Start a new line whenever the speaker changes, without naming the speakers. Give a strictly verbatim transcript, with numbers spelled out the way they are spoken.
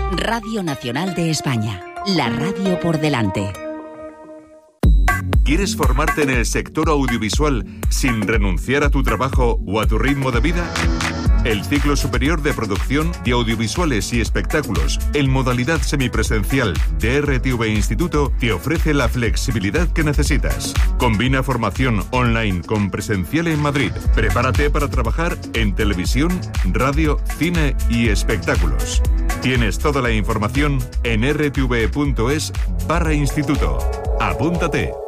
Radio Nacional de España. La radio por delante.
¿Quieres formarte en el sector audiovisual sin renunciar a tu trabajo o a tu ritmo de vida? El ciclo superior de producción de audiovisuales y espectáculos en modalidad semipresencial de R T V Instituto te ofrece la flexibilidad que necesitas. Combina formación online con presencial en Madrid. Prepárate para trabajar en televisión, radio, cine y espectáculos. Tienes toda la información en r t v punto es barra instituto. Apúntate.